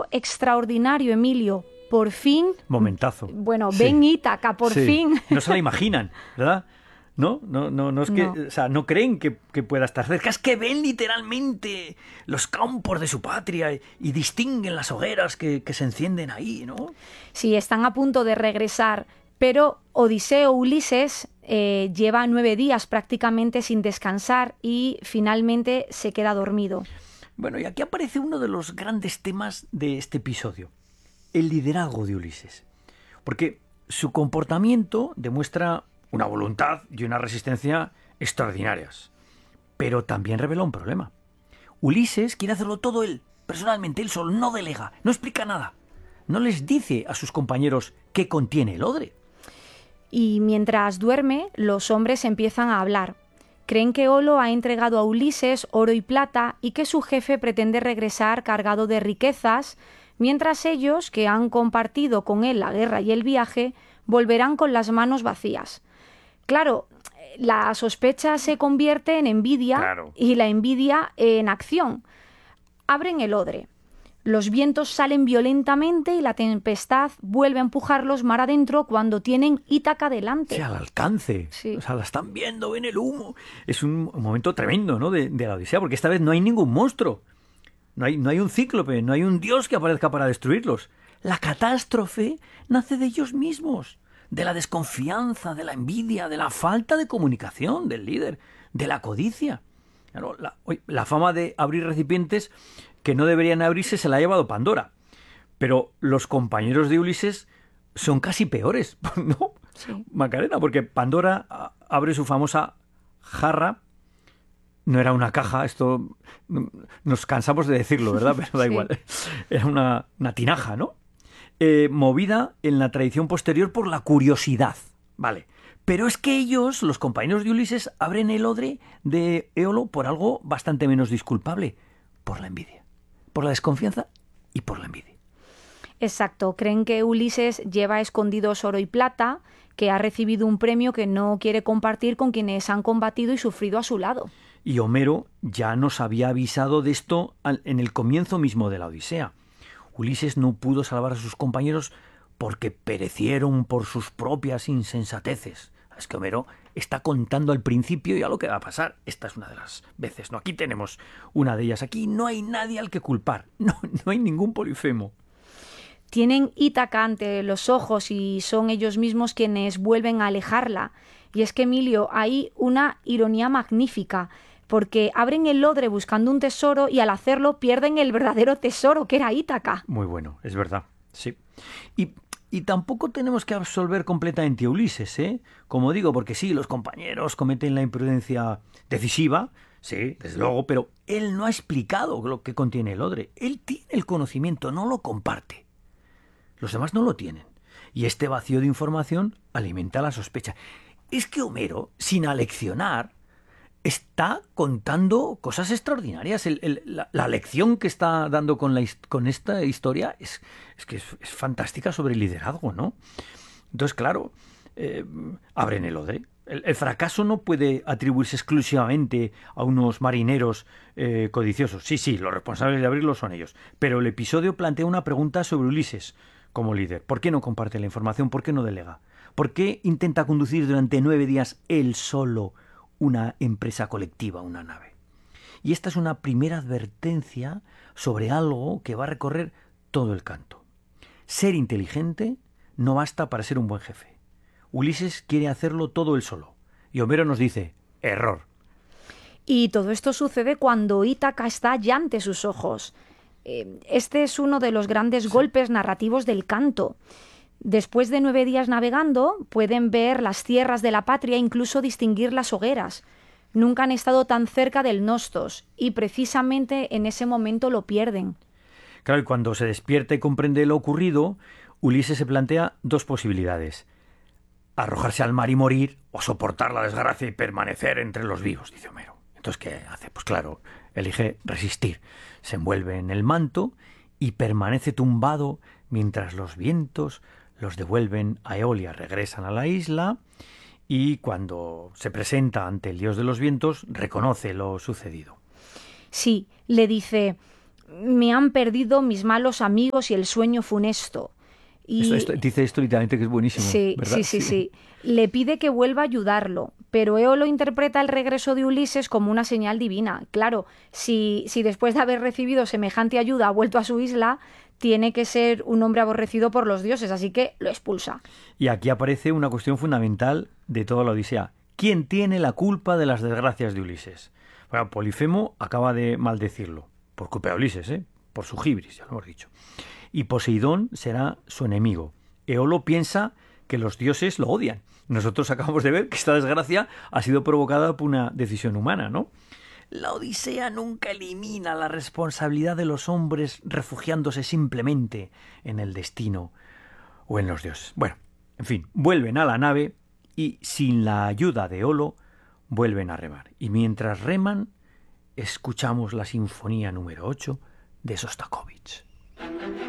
momento extraordinario, Emilio. Por fin... Momentazo. Bueno, Sí. ven Ítaca, por Sí. fin. No se la imaginan, ¿verdad? No es que, No. o sea, no creen que pueda estar cerca, es que ven literalmente los campos de su patria y distinguen las hogueras que se encienden ahí, ¿no? Sí, están a punto de regresar, pero Odiseo Ulises lleva 9 días prácticamente sin descansar y finalmente se queda dormido. Bueno, y aquí aparece uno de los grandes temas de este episodio, el liderazgo de Ulises. Porque su comportamiento demuestra una voluntad y una resistencia extraordinarias. Pero también revela un problema. Ulises quiere hacerlo todo él, personalmente, él solo, no delega, no explica nada. No les dice a sus compañeros qué contiene el odre. Y mientras duerme, los hombres empiezan a hablar. Creen que Olo ha entregado a Ulises oro y plata y que su jefe pretende regresar cargado de riquezas, mientras ellos, que han compartido con él la guerra y el viaje, volverán con las manos vacías. Claro, la sospecha se convierte en envidia Claro. y la envidia en acción. Abren el odre. Los vientos salen violentamente y la tempestad vuelve a empujarlos mar adentro cuando tienen Ítaca delante. Sí, al alcance. Sí. O sea, la están viendo, ven el humo. Es un momento tremendo, ¿no? De la Odisea, porque esta vez no hay ningún monstruo. No hay un cíclope, no hay un dios que aparezca para destruirlos. La catástrofe nace de ellos mismos, de la desconfianza, de la envidia, de la falta de comunicación del líder, de la codicia. Claro, la fama de abrir recipientes que no deberían abrirse se la ha llevado Pandora. Pero los compañeros de Ulises son casi peores, ¿no? Sí. Macarena, porque Pandora abre su famosa jarra. No era una caja, esto nos cansamos de decirlo, ¿verdad? Pero da Sí. igual. Era una tinaja, ¿no? Movida en la tradición posterior por la curiosidad, ¿vale? Pero es que ellos, los compañeros de Ulises, abren el odre de Éolo por algo bastante menos disculpable, por la envidia, por la desconfianza y por la envidia. Exacto, creen que Ulises lleva escondidos oro y plata, que ha recibido un premio que no quiere compartir con quienes han combatido y sufrido a su lado. Y Homero ya nos había avisado de esto en el comienzo mismo de la Odisea. Ulises no pudo salvar a sus compañeros porque perecieron por sus propias insensateces. Es que Homero está contando al principio ya lo que va a pasar. Esta es una de las veces, ¿no? Aquí tenemos una de ellas. Aquí no hay nadie al que culpar. No hay ningún Polifemo. Tienen Ítaca ante los ojos y son ellos mismos quienes vuelven a alejarla. Y es que, Emilio, hay una ironía magnífica, porque abren el odre buscando un tesoro y al hacerlo pierden el verdadero tesoro, que era Ítaca. Muy bueno, es verdad, sí. Y tampoco tenemos que absolver completamente a Ulises, ¿eh? Como digo, porque sí, los compañeros cometen la imprudencia decisiva, sí, desde luego, pero él no ha explicado lo que contiene el odre. Él tiene el conocimiento, no lo comparte. Los demás no lo tienen. Y este vacío de información alimenta la sospecha. Es que Homero, sin aleccionar, está contando cosas extraordinarias. La lección que está dando con esta historia es fantástica sobre el liderazgo, ¿no? Entonces, claro, abren el odre. El fracaso no puede atribuirse exclusivamente a unos marineros codiciosos. Sí, los responsables de abrirlo son ellos. Pero el episodio plantea una pregunta sobre Ulises como líder. ¿Por qué no comparte la información? ¿Por qué no delega? ¿Por qué intenta conducir durante 9 días él solo una empresa colectiva, una nave? Y esta es una primera advertencia sobre algo que va a recorrer todo el canto. Ser inteligente no basta para ser un buen jefe. Ulises quiere hacerlo todo él solo. Y Homero nos dice, error. Y todo esto sucede cuando Ítaca está ya ante sus ojos. Este es uno de los grandes golpes narrativos del canto. Después de 9 días navegando, pueden ver las tierras de la patria e incluso distinguir las hogueras. Nunca han estado tan cerca del Nostos y precisamente en ese momento lo pierden. Claro, y cuando se despierta y comprende lo ocurrido, Ulises se plantea 2 posibilidades. Arrojarse al mar y morir, o soportar la desgracia y permanecer entre los vivos, dice Homero. Entonces, ¿qué hace? Pues claro, elige resistir. Se envuelve en el manto y permanece tumbado mientras los vientos los devuelven a Eolia, regresan a la isla y cuando se presenta ante el dios de los vientos reconoce lo sucedido. Sí, le dice, me han perdido mis malos amigos y el sueño funesto. Dice esto literalmente, que es buenísimo, Sí, ¿verdad? sí. Le pide que vuelva a ayudarlo, pero Éolo interpreta el regreso de Ulises como una señal divina. Claro, si después de haber recibido semejante ayuda ha vuelto a su isla, tiene que ser un hombre aborrecido por los dioses, así que lo expulsa. Y aquí aparece una cuestión fundamental de toda la Odisea. ¿Quién tiene la culpa de las desgracias de Ulises? Bueno, Polifemo acaba de maldecirlo, por culpa de Ulises, por su gibris, ya lo hemos dicho. Y Poseidón será su enemigo. Eolo piensa que los dioses lo odian. Nosotros acabamos de ver que esta desgracia ha sido provocada por una decisión humana, ¿no? La Odisea nunca elimina la responsabilidad de los hombres refugiándose simplemente en el destino o en los dioses. Bueno, en fin, vuelven a la nave y sin la ayuda de Eolo vuelven a remar. Y mientras reman, escuchamos la sinfonía número 8 de Sostakovich.